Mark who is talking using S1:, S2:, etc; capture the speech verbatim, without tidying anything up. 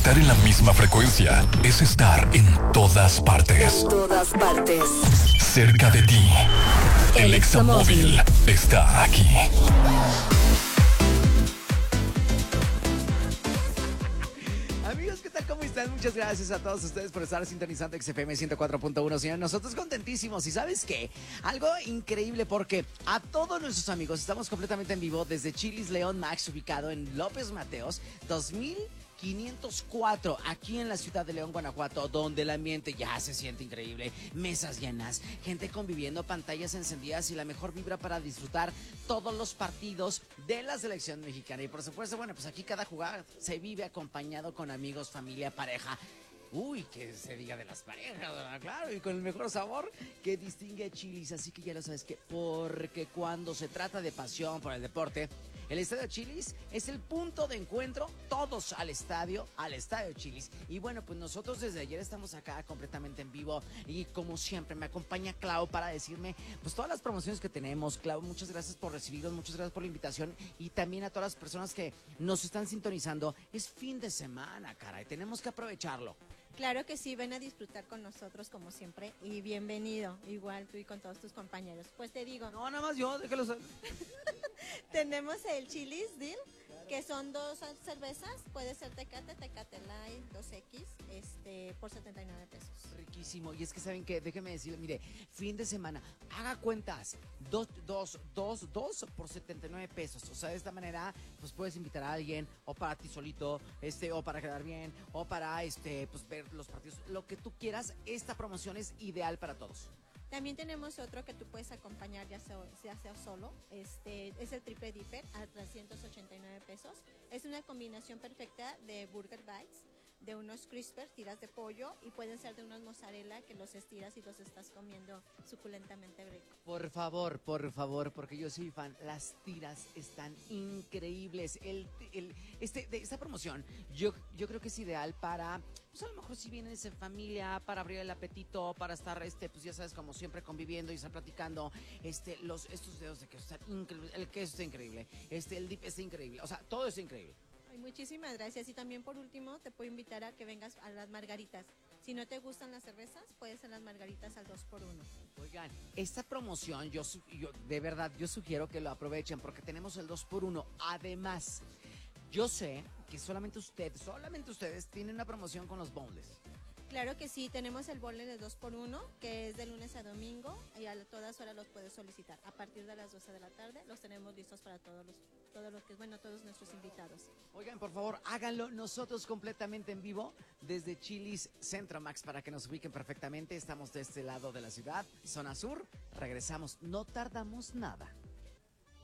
S1: Estar en la misma frecuencia es estar en todas partes.
S2: En todas partes.
S1: Cerca de ti. El, El Examóvil está aquí.
S3: Amigos, ¿qué tal? ¿Cómo están? Muchas gracias a todos ustedes por estar sintonizando X F M ciento cuatro punto uno. Señor, nosotros contentísimos. ¿Y sabes qué? Algo increíble porque a todos nuestros amigos estamos completamente en vivo desde Chili's León Max, ubicado en López Mateos, dos mil quinientos cuatro, aquí en la ciudad de León, Guanajuato, donde el ambiente ya se siente increíble, mesas llenas, gente conviviendo, pantallas encendidas y la mejor vibra para disfrutar todos los partidos de la selección mexicana. Y por supuesto, bueno, pues aquí cada jugada se vive acompañado con amigos, familia, pareja. Uy, que se diga de las parejas, ¿verdad? Claro, y con el mejor sabor que distingue a Chili's. Así que ya lo sabes que, porque cuando se trata de pasión por el deporte, el Estadio Chili's es el punto de encuentro. Todos al estadio, al Estadio Chili's. Y bueno, pues nosotros desde ayer estamos acá completamente en vivo. Y como siempre, me acompaña Clau para decirme pues todas las promociones que tenemos. Clau, muchas gracias por recibirnos, muchas gracias por la invitación. Y también a todas las personas que nos están sintonizando. Es fin de semana, caray, tenemos que aprovecharlo.
S4: Claro que sí, ven a disfrutar con nosotros como siempre y bienvenido, igual tú y con todos tus compañeros. Pues te digo.
S3: No, nada más yo, déjalo saber.
S4: Tenemos el Chili's Deal, que son dos cervezas, puede ser Tecate, Tecate Light, dos equis, este, por setenta y nueve pesos.
S3: Riquísimo, y es que saben que, déjenme decirle, mire, fin de semana, haga cuentas, dos, dos, dos, dos por setenta y nueve pesos, o sea, de esta manera, pues puedes invitar a alguien, o para ti solito, este, o para quedar bien, o para, este, pues ver los partidos, lo que tú quieras, esta promoción es ideal para todos.
S4: También tenemos otro que tú puedes acompañar ya sea, ya sea solo, este es el Triple Dipper a trescientos ochenta y nueve pesos. Es una combinación perfecta de Burger Bites, de unos crispers, tiras de pollo y pueden ser de unos mozzarella que los estiras y los estás comiendo suculentamente rico.
S3: Por favor, por favor, porque yo soy fan, las tiras están increíbles. El, el, este, de esta promoción yo, yo creo que es ideal para, pues a lo mejor si vienes en familia, para abrir el apetito, para estar, este, pues ya sabes, como siempre conviviendo y estar platicando, este, los, estos dedos de queso están increíbles, el queso está increíble, este, el dip está increíble, o sea, todo es increíble.
S4: Muchísimas gracias. Y también por último te puedo invitar a que vengas a las margaritas. Si no te gustan las cervezas, puedes hacer las margaritas al dos por uno.
S3: Oigan, esta promoción yo, yo de verdad yo sugiero que lo aprovechen porque tenemos el dos por uno. Además, yo sé que solamente ustedes, solamente ustedes tienen una promoción con los boneless.
S4: Claro que sí, tenemos el boneless de dos por uno, que es de lunes a domingo y a todas horas los puedes solicitar. A partir de las doce de la tarde los tenemos listos para todos los, todos los que, bueno, todos nuestros invitados.
S3: Oigan, por favor, háganlo nosotros completamente en vivo desde Chili's Centro Max para que nos ubiquen perfectamente. Estamos de este lado de la ciudad, zona sur. Regresamos, no tardamos nada.